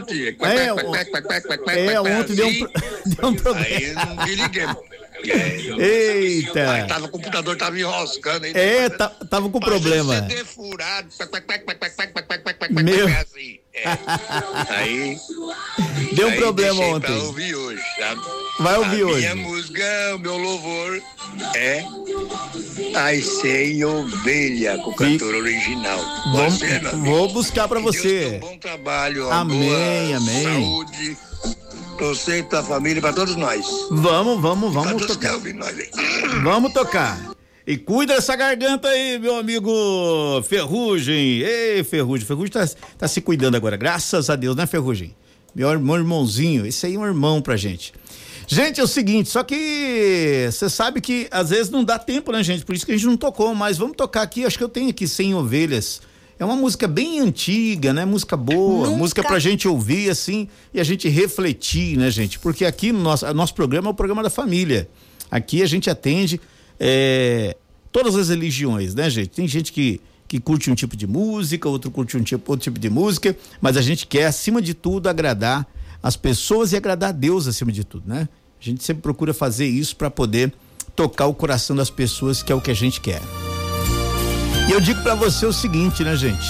ontem. Ontem deu um problema. Aí não me liguei. Eita. Aí o computador tava enroscando. Tava com problema. CD furado. Meu. Assim. Aí. Deu um problema ontem. Pra ouvir hoje, sabe? Vai ouvir hoje. Minha música, o meu louvor é Ai Sem Ovelha, com o cantor original. Vou buscar pra você. Deus, um bom trabalho, amém, boa amém. saúde, pra você e pra família, pra todos nós. Vamos tocar. Vamos tocar. E cuida dessa garganta aí, meu amigo Ferrugem. Ei, Ferrugem tá se cuidando agora, graças a Deus, né, Ferrugem? Meu irmãozinho, esse aí é um irmão pra gente. Gente, é o seguinte, só que você sabe que às vezes não dá tempo, né, gente? Por isso que a gente não tocou, mas vamos tocar aqui, acho que eu tenho aqui 100 Ovelhas. É uma música bem antiga, né? Música boa, música pra gente ouvir, assim, e a gente refletir, né, gente? Porque aqui no nosso programa é o programa da família. Aqui a gente atende todas as religiões, né, gente? Tem gente que curte um tipo de música, outro curte outro tipo de música, mas a gente quer, acima de tudo, agradar as pessoas e agradar a Deus acima de tudo, né? A gente sempre procura fazer isso para poder tocar o coração das pessoas, que é o que a gente quer. E eu digo para você o seguinte, né, gente?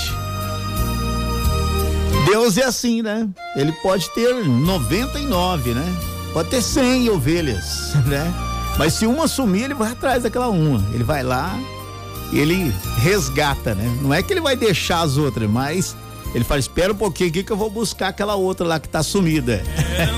Deus é assim, né? Ele pode ter 99, né? Pode ter 100 ovelhas, né? Mas se uma sumir, ele vai atrás daquela uma. Ele vai lá e ele resgata, né? Não é que ele vai deixar as outras, mas ele fala, espera um pouquinho aqui que eu vou buscar aquela outra lá que tá sumida.